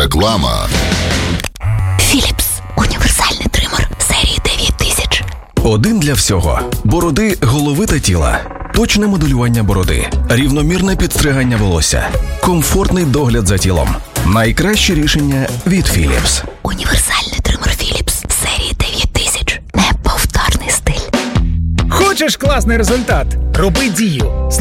Реклама. Philips. Універсальний тример серії 9000. Один для всього. Бороди, голови та тіла. Точне моделювання бороди. Рівномірне підстригання волосся. Комфортний догляд за тілом. Найкраще рішення від Philips. Універсальний тример Philips серії 9000. Неповторний стиль. Хочеш класний результат? Роби дію.